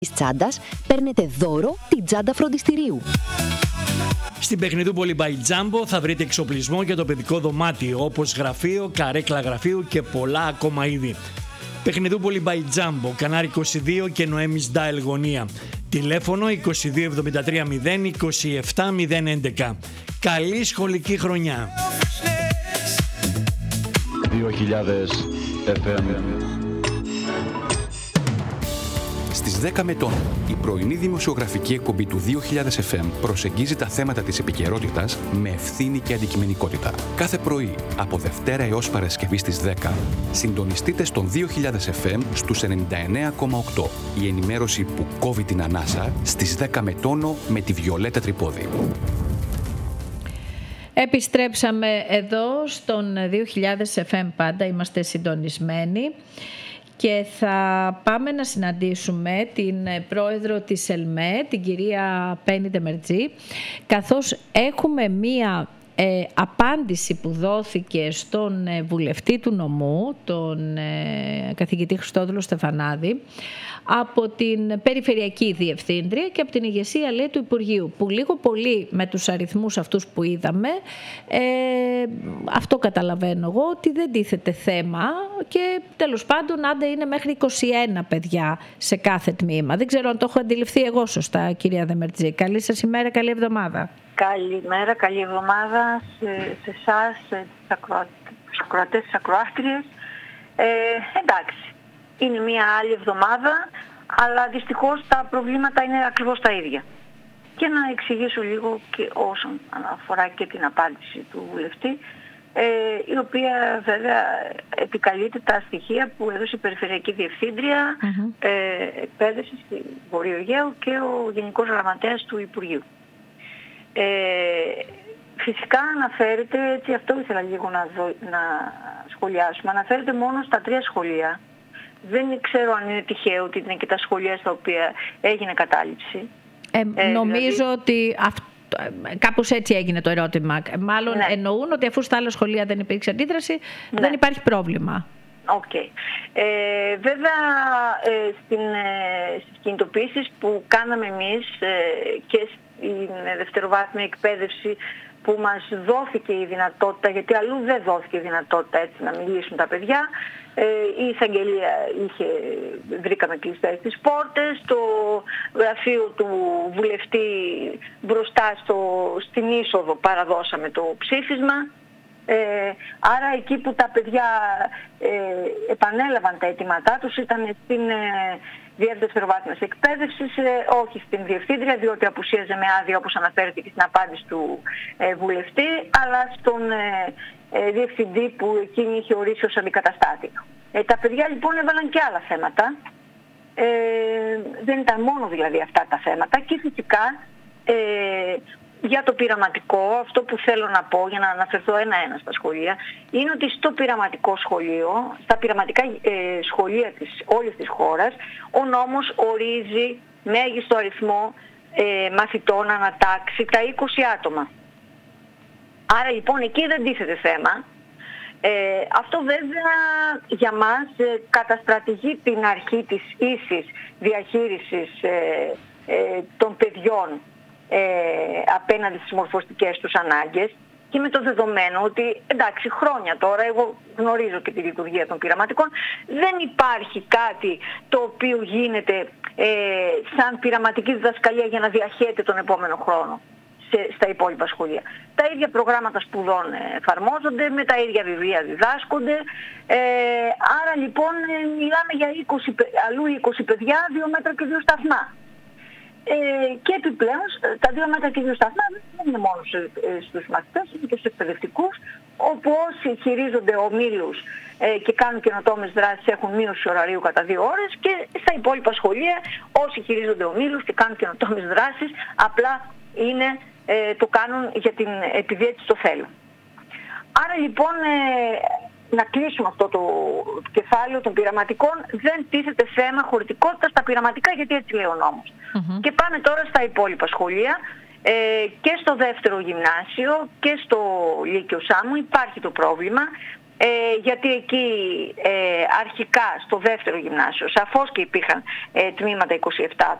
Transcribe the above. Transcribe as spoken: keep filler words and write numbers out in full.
της τσάντας, παίρνετε δώρο την τσάντα φροντιστηρίου. Στην Παιχνιδούπολη by Jumbo θα βρείτε εξοπλισμό για το παιδικό δωμάτιο, όπως γραφείο, καρέκλα γραφείου και πολλά ακόμα είδη. Παιχνιδούπολη by Jumbo, Κανάρι είκοσι δύο και Νοέμις Ντάιλ γωνία. Τηλέφωνο είκοσι δύο εβδομήντα τρία μηδέν είκοσι επτά μηδέν έντεκα. Καλή σχολική χρονιά. δύο χιλιάδες εφ εμ. Στις δέκα μετών, η πρωινή δημοσιογραφική εκπομπή του δύο χιλιάδες εφ εμ προσεγγίζει τα θέματα της επικαιρότητας με ευθύνη και αντικειμενικότητα. Κάθε πρωί, από Δευτέρα έως Παρασκευή στις δέκα, συντονιστείτε στον δύο χιλιάδες εφ εμ στους ενενήντα εννέα κόμμα οκτώ. Η ενημέρωση που κόβει την ανάσα στις δέκα με τόνο με τη Βιολέτα Τρυπόδη. Επιστρέψαμε εδώ στον δύο χιλιάδες εφ εμ, πάντα είμαστε συντονισμένοι. Και θα πάμε να συναντήσουμε την πρόεδρο της ΕΛΜΕ, την κυρία Πέννη Ντεμερτζή, καθώς έχουμε μία ε, απάντηση που δόθηκε στον ε, βουλευτή του νομού, τον ε, καθηγητή Χριστόδουλο Στεφανάδη, από την Περιφερειακή Διευθύντρια και από την ηγεσία, λέει, του Υπουργείου, που λίγο πολύ με τους αριθμούς αυτούς που είδαμε, ε, αυτό καταλαβαίνω εγώ, ότι δεν τίθεται θέμα και τέλος πάντων άντε είναι μέχρι είκοσι ένα παιδιά σε κάθε τμήμα. Δεν ξέρω αν το έχω αντιληφθεί εγώ σωστά, κυρία Ντεμερτζή. Καλή σας ημέρα, καλή εβδομάδα. Καλημέρα, καλή εβδομάδα σε, σε εσάς, στους ακροατές, στις ακροάστριες. Ε, εντάξει. Είναι μια άλλη εβδομάδα, αλλά δυστυχώς τα προβλήματα είναι ακριβώς τα ίδια. Και να εξηγήσω λίγο και όσον αφορά και την απάντηση του βουλευτή, ε, η οποία βέβαια επικαλείται τα στοιχεία που έδωσε η Περιφερειακή Διευθύντρια mm-hmm. ε, εκπαίδευση στη Βορείου Αιγαίου και ο Γενικός Γραμματέας του Υπουργείου. Ε, φυσικά αναφέρεται, έτσι αυτό ήθελα λίγο να, δω, να σχολιάσουμε, αναφέρεται μόνο στα τρία σχολεία. Δεν ξέρω αν είναι τυχαίο ότι είναι και τα σχολεία στα οποία έγινε κατάληψη. Ε, ε, νομίζω δηλαδή... ότι αυτό, κάπως έτσι έγινε το ερώτημα. Μάλλον ναι. εννοούν ότι αφού στα άλλα σχολεία δεν υπήρξε αντίδραση, ναι. δεν υπάρχει πρόβλημα. Οκ. Okay. Ε, βέβαια, ε, στην, ε, στις κινητοποιήσεις που κάναμε εμείς ε, και στην δευτεροβάθμια εκπαίδευση που μας δόθηκε η δυνατότητα, γιατί αλλού δεν δόθηκε η δυνατότητα έτσι να μιλήσουν τα παιδιά, ε, η εισαγγελία είχε, βρήκαμε κλειστές τις πόρτες, το γραφείο του βουλευτή μπροστά στο, στην είσοδο παραδώσαμε το ψήφισμα. Ε, άρα εκεί που τα παιδιά ε, επανέλαβαν τα αιτήματά τους ήταν στην ε, διεύθυνση δευτεροβάθμιας εκπαίδευσης, ε, όχι στην διευθύντρια, διότι απουσίαζε με άδεια, όπως αναφέρθηκε και στην απάντηση του ε, βουλευτή, αλλά στον ε, ε, διευθυντή που εκείνη είχε ορίσει ως αντικαταστάτη. Ε, τα παιδιά λοιπόν έβαλαν και άλλα θέματα, ε, δεν ήταν μόνο δηλαδή αυτά τα θέματα και φυσικά ε, για το πειραματικό, αυτό που θέλω να πω για να αναφερθώ ένα-ένα στα σχολεία, είναι ότι στο πειραματικό σχολείο, στα πειραματικά ε, σχολεία της, όλης της χώρας, ο νόμος ορίζει μέγιστο αριθμό ε, μαθητών ανατάξει τα είκοσι άτομα. Άρα λοιπόν εκεί δεν τίθεται θέμα. Ε, αυτό βέβαια για μας ε, καταστρατηγεί την αρχή της ίσης διαχείρισης ε, ε, των παιδιών Ε, απέναντι στις μορφωστικές τους ανάγκες και με το δεδομένο ότι εντάξει χρόνια τώρα, εγώ γνωρίζω και τη λειτουργία των πειραματικών, δεν υπάρχει κάτι το οποίο γίνεται ε, σαν πειραματική διδασκαλία για να διαχέεται τον επόμενο χρόνο σε, στα υπόλοιπα σχολεία. Τα ίδια προγράμματα σπουδών εφαρμόζονται, με τα ίδια βιβλία διδάσκονται, ε, άρα λοιπόν ε, μιλάμε για είκοσι, αλλού είκοσι παιδιά, δύο μέτρα και δύο σταθμά. Ε, και επιπλέον τα δύο μέτρα και δύο σταθμά δεν είναι μόνο στους μαθητές, είναι και στους εκπαιδευτικούς, όπου όσοι χειρίζονται ομίλους ε, και κάνουν καινοτόμες δράσεις έχουν μείωση ωραρίου κατά δύο ώρες και στα υπόλοιπα σχολεία όσοι χειρίζονται ομίλους και κάνουν καινοτόμες δράσεις απλά είναι, ε, το κάνουν για την επιδιέτηση στο θέλω. Άρα λοιπόν ε, να κλείσουμε αυτό το κεφάλαιο των πειραματικών, δεν τίθεται θέμα χωρητικότητα στα πειραματικά, γιατί έτσι λέει ο νόμος. Mm-hmm. Και πάμε τώρα στα υπόλοιπα σχολεία. Ε, και στο δεύτερο γυμνάσιο και στο Λύκειο Σάμου υπάρχει το πρόβλημα. ε, γιατί εκεί ε, αρχικά στο δεύτερο γυμνάσιο σαφώς και υπήρχαν ε, τμήματα είκοσι επτά